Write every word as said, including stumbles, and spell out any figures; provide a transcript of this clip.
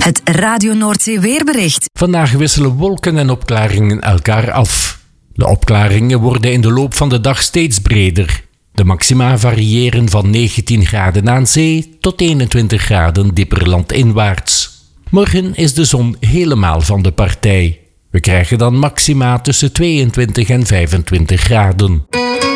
Het Radio Noordzee weerbericht. Vandaag wisselen wolken en opklaringen elkaar af. De opklaringen worden in de loop van de dag steeds breder. De maxima variëren van negentien graden aan zee tot eenentwintig graden dieper landinwaarts. Morgen is de zon helemaal van de partij. We krijgen dan maxima tussen tweeëntwintig en vijfentwintig graden.